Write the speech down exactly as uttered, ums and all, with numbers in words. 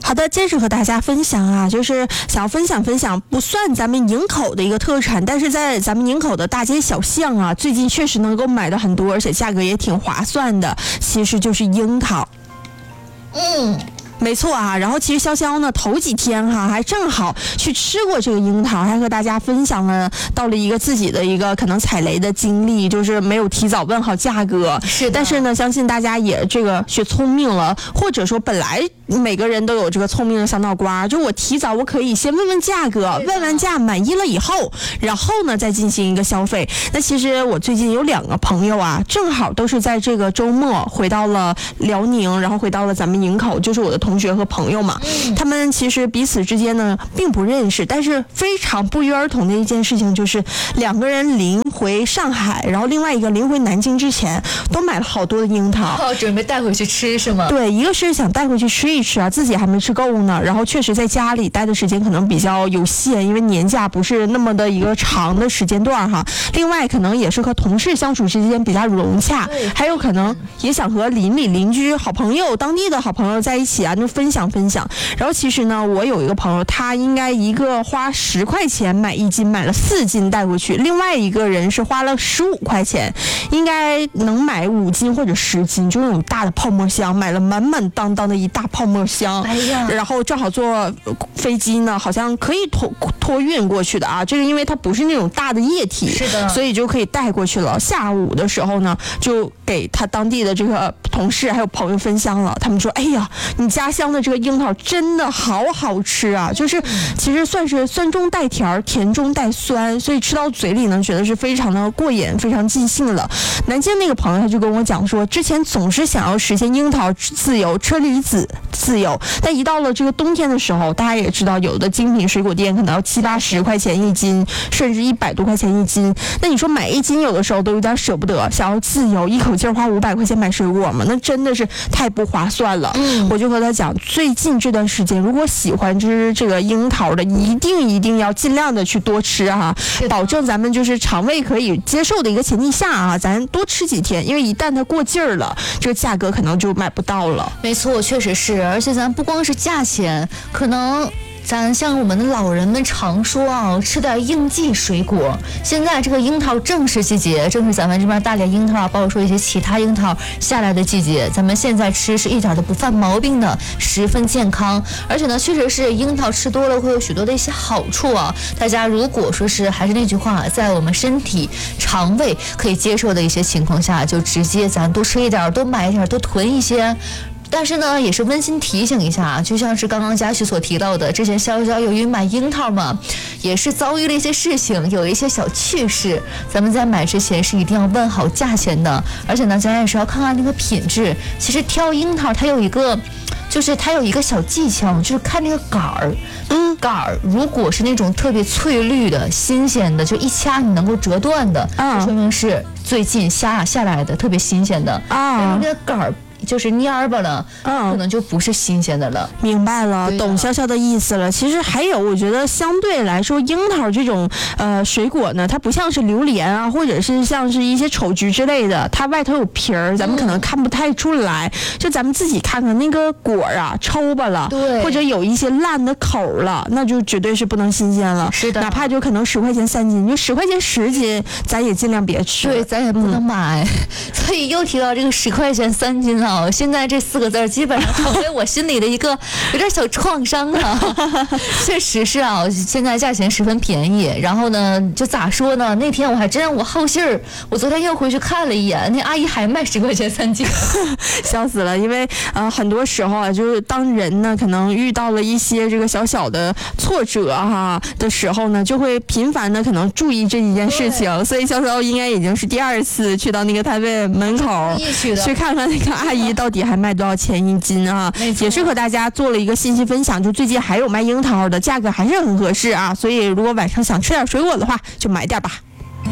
好的，接着和大家分享啊，就是想要分享分享不算咱们营口的一个特产，但是在咱们营口的大街小巷啊，最近确实能够买到很多，而且价格也挺划算的，其实就是樱桃。 嗯。 没错啊，然后其实潇潇呢头几天哈、啊、还正好去吃过这个樱桃，还和大家分享了到了一个自己的一个可能踩雷的经历，就是没有提早问好价格。 是的， 但是呢，相信大家也这个学聪明了，或者说本来每个人都有这个聪明的小脑瓜，就我提早我可以先问问价格，问完价满意了以后，然后呢再进行一个消费。那其实我最近有两个朋友啊，正好都是在这个周末回到了辽宁，然后回到了咱们营口，就是我的同学和朋友嘛，他们其实彼此之间呢并不认识，但是非常不约而同的一件事情就是两个人临回上海，然后另外一个临回南京之前都买了好多的樱桃， 哦，准备带回去吃是吗？ 对，一个是想带回去吃一吃啊，自己还没吃够呢，然后确实在家里待的时间可能比较有限，因为年假不是那么的一个长的时间段哈。另外可能也是和同事相处之间比较融洽，还有可能也想和邻里邻居好朋友当地的好朋友在一起啊，那分享分享。然后其实呢，我有一个朋友，他应该一个花十块钱买一斤，买了四斤带回去，另外一个人是花了十五块钱，应该能买五斤或者十斤，就那种大的泡沫箱，买了满满当当的一大泡沫箱， 哎呀， 然后正好坐飞机呢，好像可以托托运过去的啊，这个因为它不是那种大的液体， 是的， 所以就可以带过去了。下午的时候呢，就给他当地的这个同事还有朋友分享了，他们说，哎呀，你家乡的这个樱桃真的好好吃啊，就是其实算是酸中带甜，甜中带酸，所以吃到嘴里呢，觉得是非常的过瘾，非常尽兴了。南京那个朋友他就跟我讲说，之前总是想要实现樱桃自由、车厘子自由，但一到了这个冬天的时候，大家也知道，有的精品水果店可能要七八十块钱一斤，甚至一百多块钱一斤。那你说买一斤，有的时候都有点舍不得，想要自由，一口气花五百块钱买水果嘛，那真的是太不划算了。嗯，我就和他讲，最近这段时间，如果喜欢吃这个樱桃的，一定一定要尽量的去多吃哈、啊，保证咱们就是肠胃可以接受的一个前提下啊，咱多吃几天，因为一旦它过劲儿了，这个价格可能就买不到了。 没错，确实是，而且咱不光是价钱，可能咱像我们的老人们常说啊，吃点应季水果。现在这个樱桃正是季节，正是咱们这边大连樱桃啊，包括说一些其他樱桃下来的季节。咱们现在吃是一点都不犯毛病的，十分健康。而且呢，确实是樱桃吃多了会有许多的一些好处啊。大家如果说是还是那句话，在我们身体肠胃可以接受的一些情况下，就直接咱多吃一点，多买一点，多囤一些。但是呢，也是温馨提醒一下，就像是刚刚佳旭所提到的，之前潇潇由于买樱桃嘛，也是遭遇了一些事情，有一些小趣事。咱们在买之前是一定要问好价钱的，而且呢，咱也是要看看那个品质。其实挑樱桃它有一个，就是它有一个小技巧，就是看那个杆儿。嗯，杆儿如果是那种特别翠绿的、新鲜的，就一掐你能够折断的，啊，说明是最近下下来的，特别新鲜的啊。那个杆儿就是蔫儿吧了，嗯，可能就不是新鲜的了。 明白了，懂潇潇的意思了。其实还有，我觉得相对来说，樱桃这种呃水果呢，它不像是榴莲啊，或者是像是一些丑橘之类的，它外头有皮儿，咱们可能看不太出来。嗯、就咱们自己看看那个果啊，抽巴了， 对， 或者有一些烂的口了，那就绝对是不能新鲜了。 是的， 哪怕就可能十块钱三斤，就十块钱十斤，咱也尽量别吃。 对，咱也不能买。嗯、所以又提到这个十块钱三斤啊。现在这四个字基本上成为我心里的一个有点小创伤啊。确实是啊，现在价钱十分便宜。然后呢，就咋说呢？那天我还真我好信儿，我昨天又回去看了一眼，那阿姨还卖十块钱三斤， 笑死了。因为呃，很多时候啊，就是当人呢可能遇到了一些这个小小的挫折哈的时候呢，就会频繁的可能注意这一件事情。所以潇潇应该已经是第二次去到那个摊位门口去看看那个阿姨到底还卖多少钱一斤啊？也是和大家做了一个信息分享，就最近还有卖樱桃的，价格还是很合适啊。所以如果晚上想吃点水果的话，就买点吧。